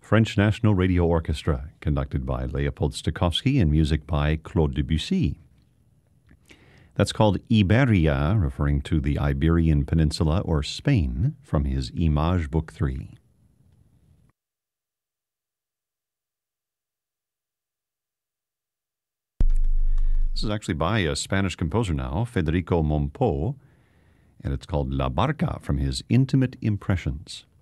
French National Radio Orchestra, conducted by Leopold Stokowski and music by Claude Debussy. That's called Iberia, referring to the Iberian Peninsula or Spain, from his Images Book 3. This is actually by a Spanish composer now, Federico Mompo, and it's called La Barca from his Intimate Impressions.